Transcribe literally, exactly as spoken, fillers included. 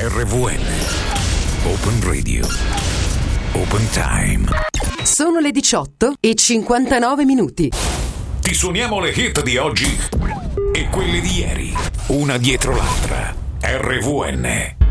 R V N. Open Radio. Open Time. Sono le diciotto e cinquantanove minuti. Ti suoniamo le hit di oggi e quelle di ieri, una dietro l'altra. R V N.